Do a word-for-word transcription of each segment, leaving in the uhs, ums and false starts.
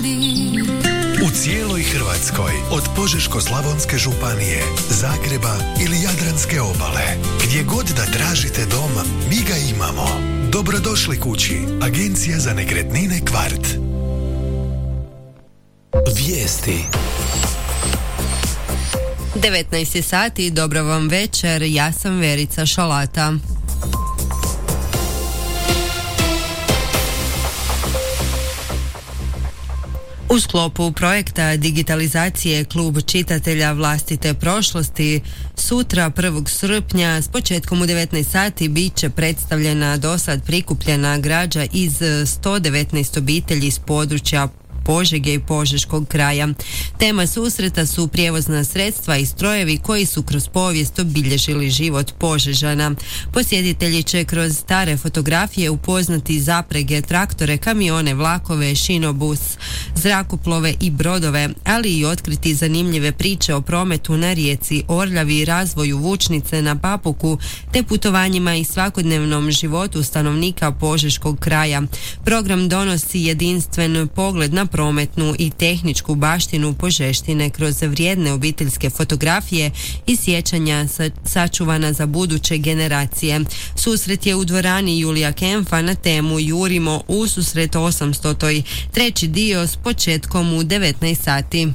ljudi. U cijeloj Hrvatskoj, od Požeško-slavonske županije, Zagreba ili Jadranske obale, gdje god da tražite dom, mi ga imamo. Dobrodošli kući, Agencija za nekretnine Kvart. Vijesti. devetnaest je sati, dobro vam večer, ja sam Verica Šalata. U sklopu projekta digitalizacije Klub čitatelja vlastite prošlosti sutra prvog srpnja s početkom u devetnaest sati bit će predstavljena dosad prikupljena građa iz sto devetnaest obitelji iz područja Požege i Požeškog kraja. Tema susreta su prijevozna sredstva i strojevi koji su kroz povijest obilježili život Požežana. Posjetitelji će kroz stare fotografije upoznati zaprege, traktore, kamione, vlakove, šinobus, zrakoplove i brodove, ali i otkriti zanimljive priče o prometu na rijeci Orljavi, razvoju vučnice na Papuku, te putovanjima i svakodnevnom životu stanovnika Požeškog kraja. Program donosi jedinstven pogled na prometnu i tehničku baštinu Požeštine kroz vrijedne obiteljske fotografije i sjećanja sa, sačuvana za buduće generacije. Susret je u dvorani Julija Kempfa na temu Jurimo u susret osamstotoj. Treći dio s početkom u devetnaest sati.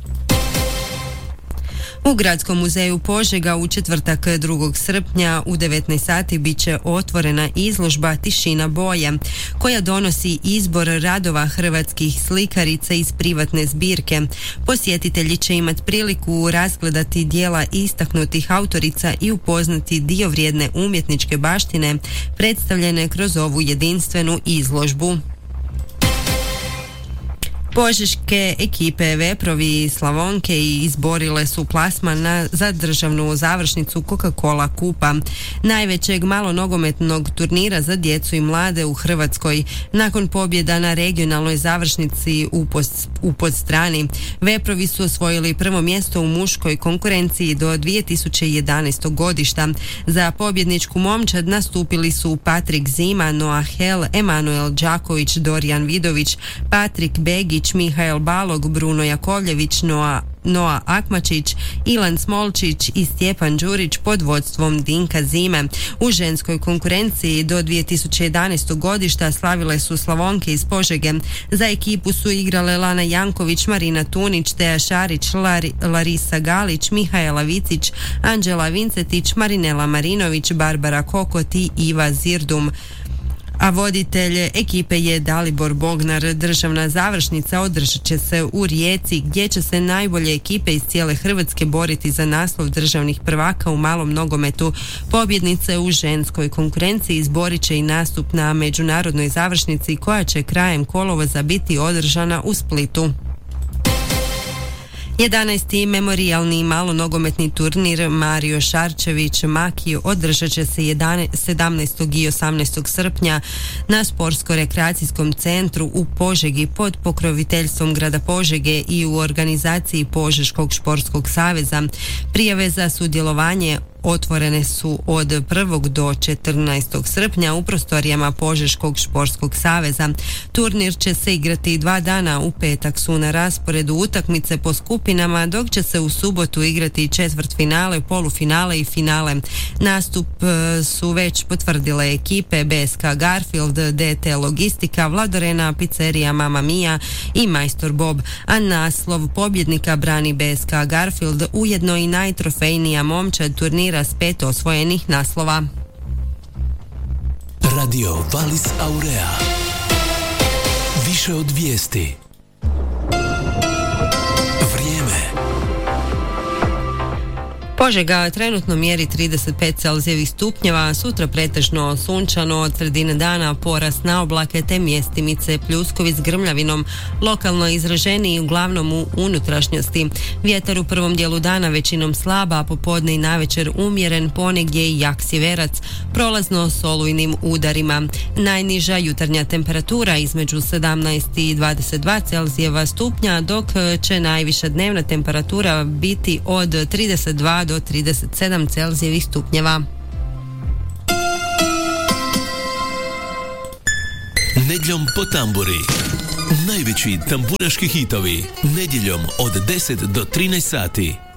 U Gradskom muzeju Požega u četvrtak drugog srpnja u devetnaest sati bit će otvorena izložba Tišina boje, koja donosi izbor radova hrvatskih slikarica iz privatne zbirke. Posjetitelji će imati priliku razgledati dijela istaknutih autorica i upoznati dio vrijedne umjetničke baštine predstavljene kroz ovu jedinstvenu izložbu. Požeške ekipe Veprovi i Slavonke izborile su plasman na, za državnu završnicu Coca-Cola Kupa, najvećeg malonogometnog turnira za djecu i mlade u Hrvatskoj. Nakon pobjeda na regionalnoj završnici u, post, u Podstrani, Veprovi su osvojili prvo mjesto u muškoj konkurenciji do dvije tisuće jedanaestog godišta. Za pobjedničku momčad nastupili su Patrik Zima, Noah Hel, Emanuel Đaković, Dorijan Vidović, Patrik Begić, Mihael Balog, Bruno Jakovljević, Noa Noa Akmačić, Ilan Smolčić i Stjepan Đurić pod vodstvom Dinka Zime. U ženskoj konkurenciji do dvije tisuće jedanaestog godišta slavile su Slavonke iz Požege. Za ekipu su igrale Lana Janković, Marina Tunić, Teja Šarić, Lari, Larisa Galić, Mihaela Vicić, Anđela Vincetić, Marinela Marinović, Barbara Kokot i Iva Zirdum. A voditelj ekipe je Dalibor Bognar. Državna završnica održat će se u Rijeci, gdje će se najbolje ekipe iz cijele Hrvatske boriti za naslov državnih prvaka u malom nogometu. Pobjednice u ženskoj konkurenciji izborit će i nastup na međunarodnoj završnici koja će krajem kolovoza biti održana u Splitu. jedanaesti memorijalni malonogometni turnir Mario Šarčević Maki održat će se sedamnaestog i osamnaestog srpnja na Sportsko-rekreacijskom centru u Požegi pod pokroviteljstvom grada Požege i u organizaciji Požeškog športskog saveza. Prijave za sudjelovanje otvorene su od prvog do četrnaestog srpnja u prostorijama Požeškog športskog saveza. Turnir će se igrati dva dana. U petak su na rasporedu utakmice po skupinama, dok će se u subotu igrati četvrtfinale, polufinale i finale. Nastup su već potvrdile ekipe B S K Garfield, D T Logistika, Vladorena, Pizzerija Mama Mia i Majstor Bob, a naslov pobjednika brani B S K Garfield, ujedno i najtrofejnija momčad turnira s pet osvojenih naslova. Radio Valis Aurea. Više od vijesti. Požega trenutno mjeri trideset pet Celzijevih stupnjeva, sutra pretežno sunčano, od sredine dana porast na oblake te mjestimice pljuskovi s grmljavinom, lokalno izraženiji uglavnom u unutrašnjosti. Vjetar u prvom dijelu dana većinom slaba, a popodne i navečer umjeren, ponegdje i jak sjeverac, prolazno s olujnim udarima. Najniža jutarnja temperatura između sedamnaest i dvadeset dva Celzijeva stupnja, dok će najviša dnevna temperatura biti od trideset dva do trideset sedam Celzijevih stupnjeva. Nedjeljom po tamburi. Najveći tamburaški hitovi, nedjeljom od deset do trinaest sati.